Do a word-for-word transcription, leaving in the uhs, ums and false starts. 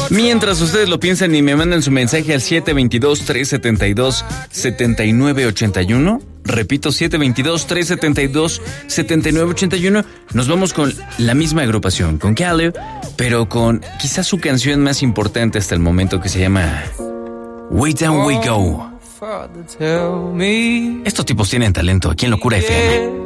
Mientras ustedes lo piensan y me mandan su mensaje al siete dos dos, tres siete dos, siete nueve ocho uno. Repito, siete dos dos, tres siete dos, siete nueve ocho uno. Nos vamos con la misma agrupación, con Kaleo, pero con quizás su canción más importante hasta el momento, que se llama Way Down We Go. Estos tipos tienen talento aquí en Locura F M.